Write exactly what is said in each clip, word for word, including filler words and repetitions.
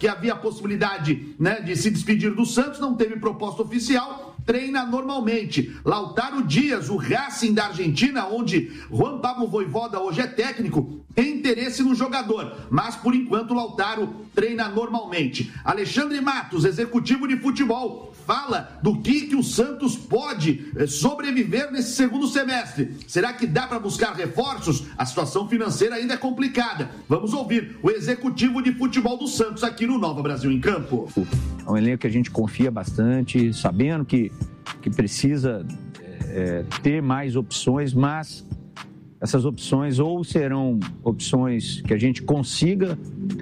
que havia a possibilidade, né, de se despedir do Santos, não teve proposta oficial, treina normalmente. Lautaro Dias, o Racing da Argentina, onde Juan Pablo Vojvoda hoje é técnico, tem interesse no jogador, mas por enquanto Lautaro treina normalmente. Alexandre Matos, executivo de futebol, fala do que, que o Santos pode sobreviver nesse segundo semestre. Será que dá para buscar reforços? A situação financeira ainda é complicada. Vamos ouvir o executivo de futebol do Santos aqui no Nova Brasil em Campo. É um elenco que a gente confia bastante, sabendo que, que precisa é, ter mais opções, mas essas opções ou serão opções que a gente consiga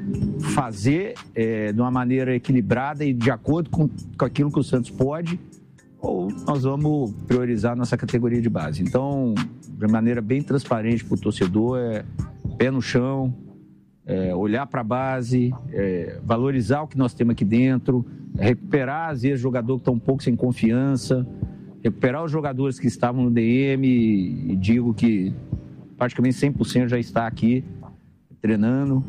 fazer é, de uma maneira equilibrada e de acordo com, com aquilo que o Santos pode, ou nós vamos priorizar nossa categoria de base. Então, de maneira bem transparente para o torcedor, é pé no chão, é, olhar para a base, é, valorizar o que nós temos aqui dentro, recuperar, às vezes, jogador que está um pouco sem confiança, recuperar os jogadores que estavam no D M, e digo que praticamente cem por cento já está aqui treinando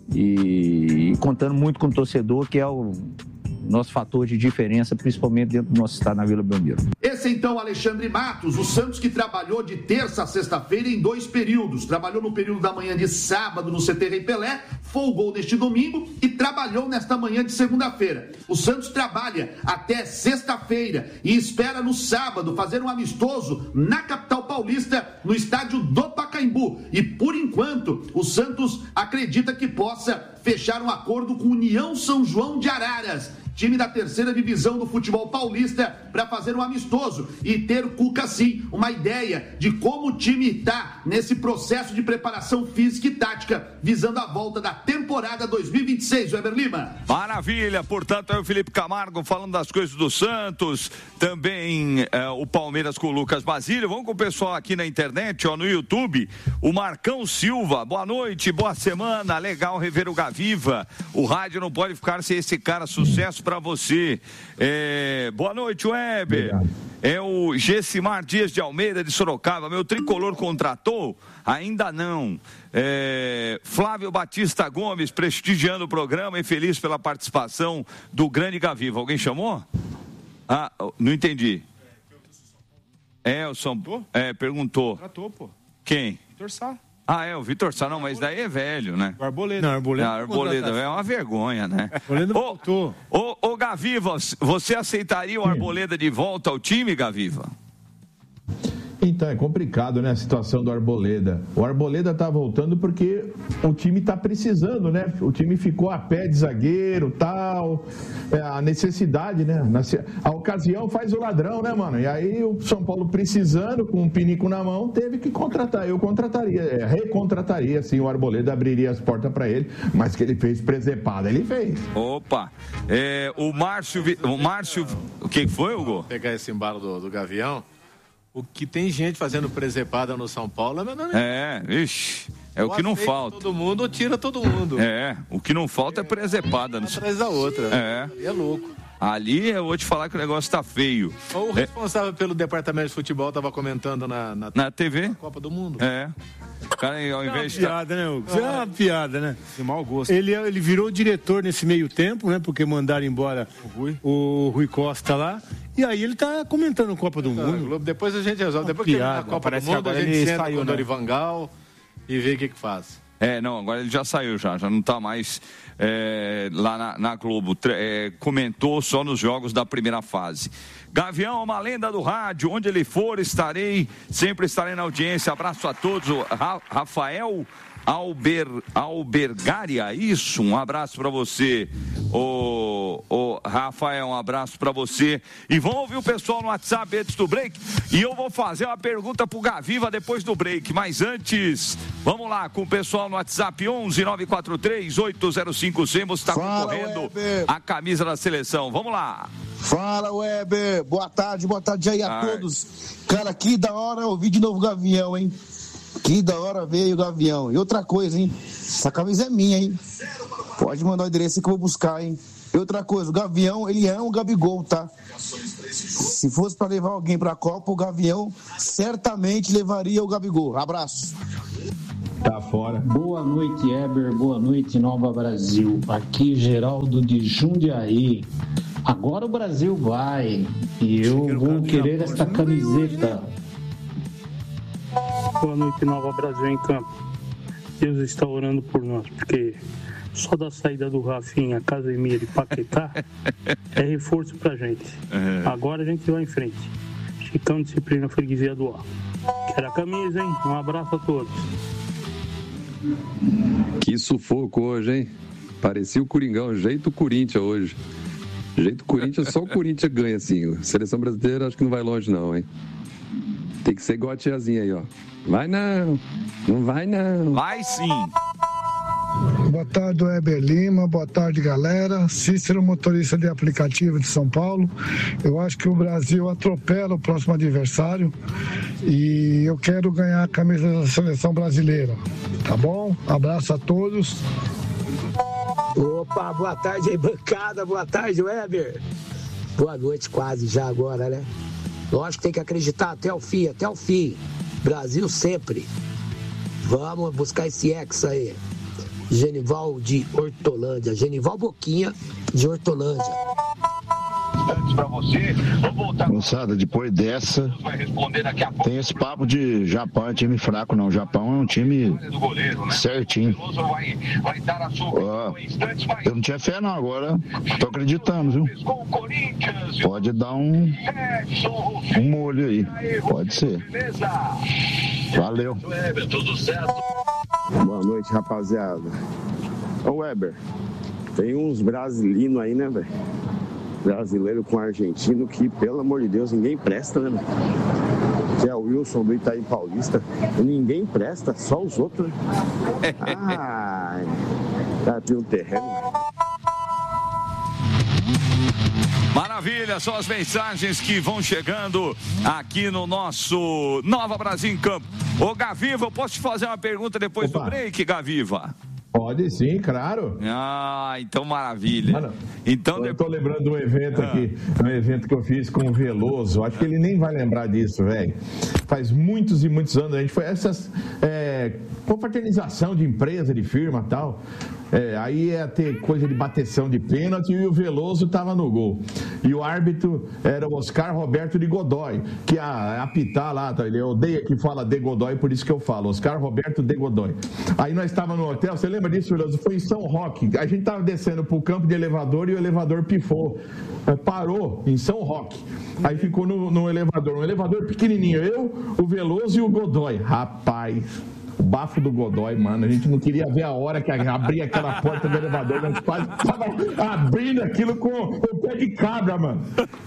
e, e contando muito com o torcedor, que é o nosso fator de diferença, principalmente dentro do nosso estado na Vila Belmiro. Esse então, Alexandre Matos, o Santos que trabalhou de terça a sexta-feira em dois períodos. Trabalhou no período da manhã de sábado no C T Rei Pelé, folgou neste domingo e trabalhou nesta manhã de segunda-feira. O Santos trabalha até sexta-feira e espera no sábado fazer um amistoso na capital paulista, no estádio do Pacaembu. E por enquanto, o Santos acredita que possa fechar um acordo com União São João de Araras, time da terceira divisão do futebol paulista, para fazer um amistoso e ter o Cuca, sim, uma ideia de como o time está nesse processo de preparação física e tática, visando a volta da temporada dois mil e vinte e seis, Weber Lima. Maravilha, portanto, é o Felipe Camargo falando das coisas do Santos, também é, o Palmeiras com o Lucas Basílio. Vamos com o pessoal aqui na internet, ó, no YouTube, o Marcão Silva, boa noite, boa semana, legal rever o Gaviva, o rádio não pode ficar sem esse cara, sucesso para você. É, boa noite, Weber. Obrigado. É o Gessimar Dias de Almeida, de Sorocaba. Meu tricolor contratou? Ainda não. É, Flávio Batista Gomes, prestigiando o programa e feliz pela participação do grande Gaviva. Alguém chamou? Ah, não entendi. É, o São Paulo? É, perguntou. Contratou, pô. Quem? Vitor Sá. Ah, é, o Vitor Sá, não, mas daí é velho, né? O Arboleda. Não, Arboleda. Não, Arboleda é uma vergonha, né? Arboleda voltou. Ô, ô, Gaviva, você aceitaria o Arboleda de volta ao time, Gaviva? Então, é complicado, né, a situação do Arboleda. O Arboleda tá voltando porque o time tá precisando, né? O time ficou a pé de zagueiro, tal, é, a necessidade, né? A ocasião faz o ladrão, né, mano? E aí o São Paulo precisando, com um pinico na mão, teve que contratar. Eu contrataria, é, recontrataria, sim, o Arboleda, abriria as portas para ele, mas que ele fez presepada, ele fez. Opa, é, o Márcio, o Márcio, o que foi, Hugo? Vou pegar esse embalo do, do Gavião. O que tem gente fazendo presepada no São Paulo é... É, ixi, é o que não falta. Todo mundo ou tira todo mundo. É, o que não falta é presepada. Uma atrás da outra. É. E é louco. Ali eu vou te falar que o negócio tá feio. O responsável é... pelo departamento de futebol estava comentando na, na... na T V. Na Copa do Mundo. É. O cara, ao invés de... É uma piada, né, Hugo? Isso é uma piada, né? De mau gosto. Ele, ele virou diretor nesse meio tempo, né? Porque mandaram embora o Rui, o Rui Costa lá. E aí ele tá comentando a Copa do Mundo. Ah, depois a gente resolve. Depois que na Copa do Mundo, a gente senta com o Dorival Gal e vê o que que faz. É, não, agora ele já saiu já, já não tá mais é, lá na, na Globo, é, comentou só nos jogos da primeira fase. Gavião, uma lenda do rádio, onde ele for estarei, sempre estarei na audiência, abraço a todos, o Ra- Rafael Alber, Albergaria, isso, um abraço para você, o, o Rafael, um abraço para você, e vamos ouvir o pessoal no WhatsApp antes do break, e eu vou fazer uma pergunta pro Gaviva depois do break, mas antes, vamos lá com o pessoal no WhatsApp, onze nove quatro três oito zero cinco zero, você está concorrendo Weber. A camisa da seleção, vamos lá. Fala, Weber, boa tarde, boa tarde aí a Ai. todos, cara, que da hora ouvir de novo o Gavião, hein? Que da hora veio o Gavião. E outra coisa, hein? Essa camisa é minha, hein? Pode mandar o endereço que eu vou buscar, hein? E outra coisa, o Gavião, ele é um Gabigol, tá? Se fosse pra levar alguém pra Copa, o Gavião certamente levaria o Gabigol. Abraço. Tá fora. Boa noite, Heber. Boa noite, Nova Brasil. Aqui, Geraldo de Jundiaí. Agora o Brasil vai. E eu vou querer esta camiseta. Boa noite, Nova Brasil em campo. Deus está orando por nós, porque só da saída do Rafinha, Casemiro e Paquetá é reforço pra gente. Agora a gente vai em frente. Chicão, disciplina, freguesia do ar. Quero a camisa, hein? Um abraço a todos. Que sufoco hoje, hein? Parecia o Coringão, jeito Corinthians hoje. Jeito Corinthians, só o Corinthians ganha, assim. Seleção brasileira acho que não vai longe, não, hein? Tem que ser igual a tiazinha aí, ó. Vai não, não vai não. Vai sim. Boa tarde, Weber Lima. Boa tarde, galera. Cícero, motorista de aplicativo de São Paulo. Eu acho que o Brasil atropela o próximo adversário e eu quero ganhar a camisa da seleção brasileira. Tá bom? Abraço a todos. Opa, boa tarde aí, bancada. Boa tarde, Weber. Boa noite quase já agora, né? Lógico que tem que acreditar até o fim, até o fim. Brasil sempre. Vamos buscar esse ex aí. Genival de Hortolândia. Genival Boquinha de Hortolândia. Pra você, moçada, depois dessa tem esse papo de Japão é time fraco, não. O Japão é um time certinho. Ó, eu não tinha fé não, agora tô acreditando, viu? Pode dar um um molho aí, pode ser. Valeu. Boa noite, rapaziada. Ô Weber, tem uns brasileiros aí, né, velho? Brasileiro com argentino que, pelo amor de Deus, ninguém presta, né? Que é o Wilson do Itaí Paulista. Ninguém presta, só os outros. Ai, tá de um terreno. Maravilha, são as mensagens que vão chegando aqui no nosso Nova Brasil em Campo. Ô Gaviva, eu posso te fazer uma pergunta depois Opa. do break, Gaviva? Pode sim, claro. Ah, então maravilha. Mano, então, eu tô lembrando de um evento aqui, um evento que eu fiz com o Veloso. Acho que ele nem vai lembrar disso, velho. Faz muitos e muitos anos. A gente foi essas é, confraternização de empresa, de firma e tal. É, aí ia ter coisa de bateção de pênalti e o Veloso estava no gol. E o árbitro era o Oscar Roberto de Godoy, que a apitar lá, tá? Ele odeia que fala de Godoy, por isso que eu falo, Oscar Roberto de Godoy. Aí nós estávamos no hotel, você lembra disso, Veloso? Foi em São Roque. A gente estava descendo pro campo de elevador e o elevador pifou. Parou em São Roque. Aí ficou no, no elevador, um elevador pequenininho, eu, o Veloso e o Godoy. Rapaz... O bafo do Godoy, mano, a gente não queria ver a hora que abria aquela porta do elevador, a gente quase tava abrindo aquilo com o pé de cabra, mano.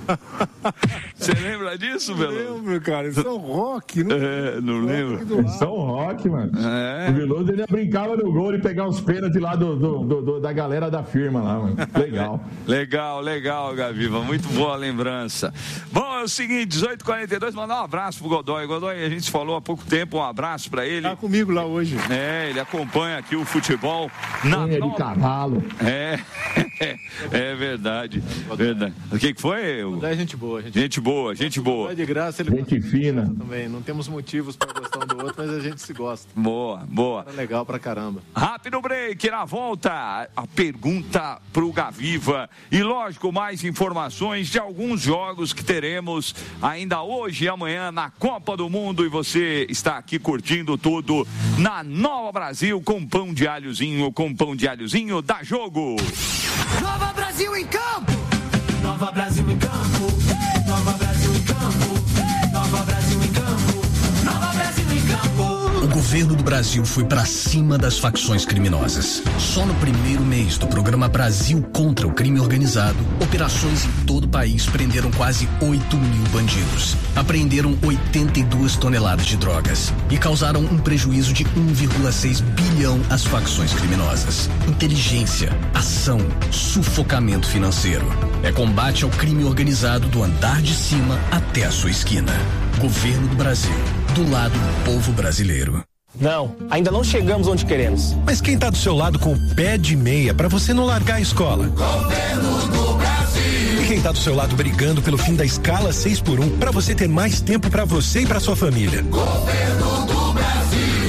Você lembra disso, Veloso? Eu lembro, cara, em São Roque, não, é, não lembro. Em São Roque, mano. É. O Veloso, ele brincava no gol e pegava os pênaltis lá do, do, do, do, da galera da firma lá, mano. Legal. Legal, legal, Gaviva, muito boa lembrança. Bom, é o seguinte, dezoito e quarenta e dois, mandar um abraço pro Godoy. Godoy, a gente falou há pouco tempo, um abraço pra ele. Tá comigo lá hoje. É, ele acompanha aqui o futebol na Sim, é nova... de cavalo. É, é, é verdade, verdade. O que que foi? É gente boa, gente, gente boa, gente boa. É de graça, ele gente fina. Também. Não temos motivos para gostar um do outro, mas a gente se gosta. Boa, boa. É legal pra caramba. Rápido break, na volta, a pergunta pro Gaviva e, lógico, mais informações de alguns jogos que teremos ainda hoje e amanhã na Copa do Mundo, e você está aqui curtindo tudo na Nova Brasil com pão de alhozinho, com pão de alhozinho, dá jogo. Nova Brasil em campo. Nova Brasil em campo. Nova Brasil em campo. Nova Brasil em campo. Nova Brasil em campo. O governo do Brasil foi pra cima das facções criminosas. Só no primeiro mês do programa Brasil contra o Crime Organizado, operações em todo o país prenderam quase oito mil bandidos. Apreenderam oitenta e duas toneladas de drogas e causaram um prejuízo de um vírgula seis bilhão às facções criminosas. Inteligência, ação, sufocamento financeiro. É combate ao crime organizado do andar de cima até a sua esquina. Governo do Brasil, do lado do povo brasileiro. Não, ainda não chegamos onde queremos. Mas quem tá do seu lado com o pé de meia pra você não largar a escola? Governo do Brasil. E quem tá do seu lado brigando pelo fim da escala seis por um pra você ter mais tempo pra você e pra sua família? Governo do Brasil. Quem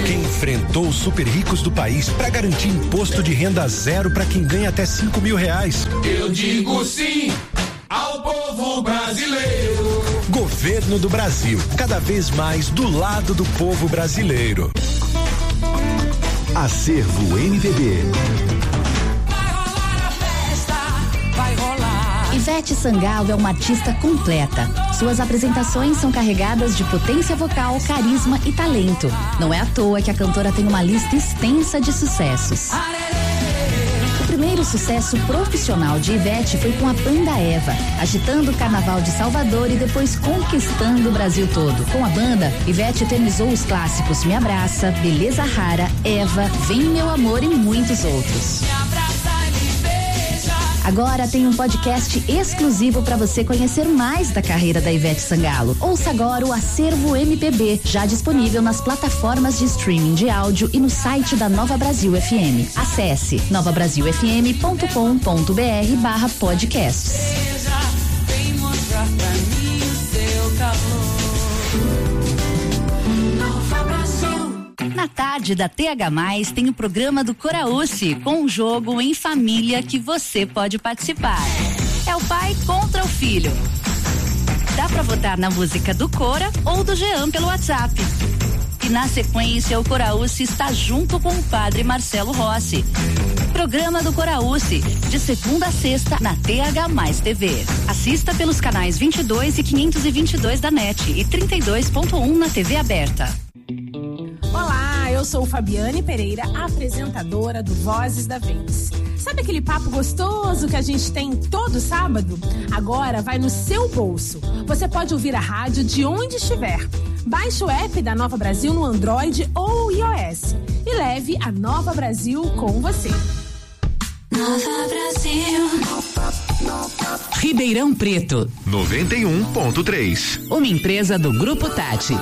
enfrentou os super ricos do país para garantir imposto de renda zero para quem ganha até cinco mil reais. Eu digo sim ao povo brasileiro. Governo do Brasil, cada vez mais do lado do povo brasileiro. Acervo M P B. Vai rolar a festa, vai rolar. Ivete Sangalo é uma artista completa. Suas apresentações são carregadas de potência vocal, carisma e talento. Não é à toa que a cantora tem uma lista extensa de sucessos. O primeiro sucesso profissional de Ivete foi com a banda Eva, agitando o carnaval de Salvador e depois conquistando o Brasil todo. Com a banda, Ivete eternizou os clássicos Me Abraça, Beleza Rara, Eva, Vem Meu Amor e muitos outros. Agora tem um podcast exclusivo para você conhecer mais da carreira da Ivete Sangalo. Ouça agora o Acervo M P B, já disponível nas plataformas de streaming de áudio e no site da Nova Brasil F M. Acesse nova brasil f m ponto com ponto b r barra podcasts. Vem mostrar pra mim o seu calor. Nova Brasil. Na tarde da T H mais, tem o programa do Coraúce, com um jogo em família que você pode participar. É o pai contra o filho. Dá pra votar na música do Cora ou do Jean pelo WhatsApp. E na sequência, o Coraúce está junto com o padre Marcelo Rossi. Programa do Coraúce, de segunda a sexta na T H mais T V. Assista pelos canais vinte e dois e quinhentos e vinte e dois da N E T e trinta e dois ponto um na T V aberta. Olá, eu sou Fabiane Pereira, apresentadora do Vozes da Vez. Sabe aquele papo gostoso que a gente tem todo sábado? Agora vai no seu bolso. Você pode ouvir a rádio de onde estiver. Baixe o app da Nova Brasil no Android ou iOS e leve a Nova Brasil com você. Nova Brasil. Ribeirão Preto. noventa e um ponto três. Uma empresa do Grupo Tati.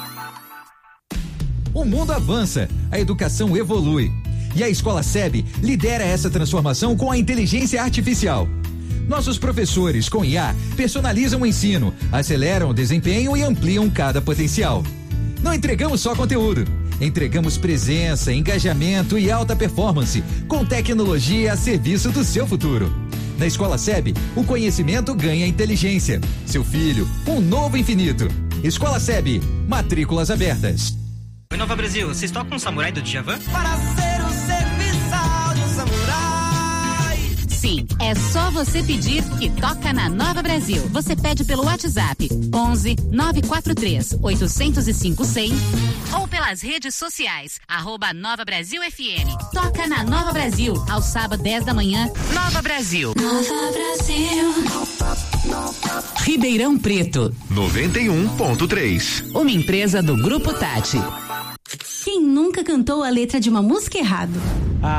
O mundo avança, a educação evolui. E a Escola S E B lidera essa transformação com a inteligência artificial. Nossos professores, com I A, personalizam o ensino, aceleram o desempenho e ampliam cada potencial. Não entregamos só conteúdo, entregamos presença, engajamento e alta performance, com tecnologia a serviço do seu futuro. Na Escola S E B, o conhecimento ganha inteligência. Seu filho, um novo infinito. Escola S E B, matrículas abertas. Oi, Nova Brasil, vocês tocam o Samurai do Djavan? Para ser o serviçal do samurai. Sim, é só você pedir que toca na Nova Brasil. Você pede pelo WhatsApp onze nove quatro três oito zero cinco cem ou pelas redes sociais arroba Nova Brasil F M. Toca na Nova Brasil, ao sábado dez da manhã. Nova Brasil. Nova Brasil. Ribeirão Preto. noventa e um ponto três. Uma empresa do Grupo Tati. Quem nunca cantou a letra de uma música errado?